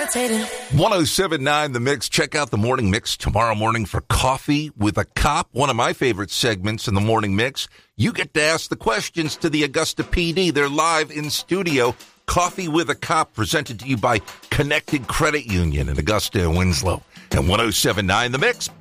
levitating. 107.9 The Mix. Check out the Morning Mix tomorrow morning for Coffee with a Cop, one of my favorite segments in the Morning Mix. You get to ask the questions to the Augusta PD. They're live in studio. Coffee with a Cop, presented to you by Connected Credit Union in Augusta and Winslow. And 107.9 The Mix.